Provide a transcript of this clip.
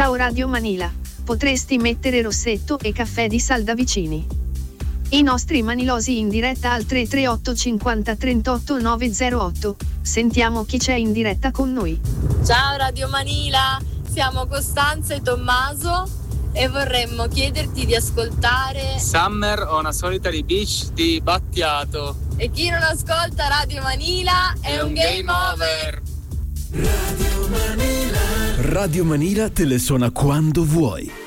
Ciao Radio Manila, potresti mettere Rossetto e Caffè di Saldavicini. I nostri manilosi in diretta al 338 50 38 908. Sentiamo chi c'è in diretta con noi. Ciao Radio Manila, siamo Costanza e Tommaso e vorremmo chiederti di ascoltare Summer on a Solitary Beach di Battiato. E chi non ascolta Radio Manila è un game over. Radio Manila te le suona quando vuoi.